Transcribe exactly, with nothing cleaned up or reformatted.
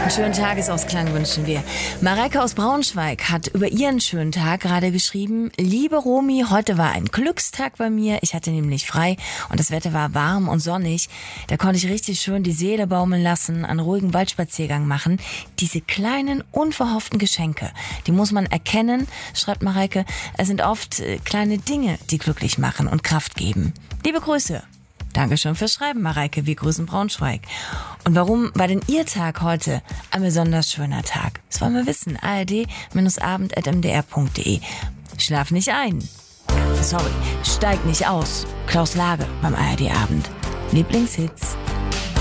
Einen schönen Tagesausklang wünschen wir. Mareike aus Braunschweig hat über ihren schönen Tag gerade geschrieben: Liebe Romy, heute war ein Glückstag bei mir. Ich hatte nämlich frei und das Wetter war warm und sonnig. Da konnte ich richtig schön die Seele baumeln lassen, einen ruhigen Waldspaziergang machen. Diese kleinen, unverhofften Geschenke, die muss man erkennen, schreibt Mareike. Es sind oft äh, kleine Dinge, die glücklich machen und Kraft geben. Liebe Grüße. Dankeschön fürs Schreiben, Mareike. Wir grüßen Braunschweig. Und warum war denn Ihr Tag heute ein besonders schöner Tag? Das wollen wir wissen. a r d abend at m d r punkt d e. Schlaf nicht ein. Sorry, steig nicht aus. Klaus Lage beim A R D Abend. Lieblingshits.